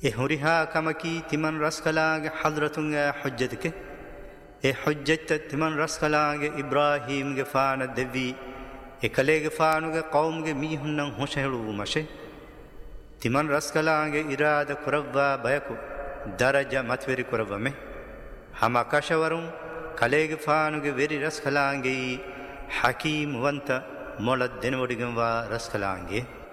هوريها كمكي تمن رسكلاغ حضرتونغ حجتك حجت تمن رسكلاغ إبراهيم فان دبي كليغ فانوغ قومغ ميهن هوشهلو مشي تمن رسكلاغ إرادة كربا بيكو درجة متوري كربا هما كشورون كليغ فانوغ ويري رسكلاغ حكيم وانت مولد دنوريغن وا رسكلاغ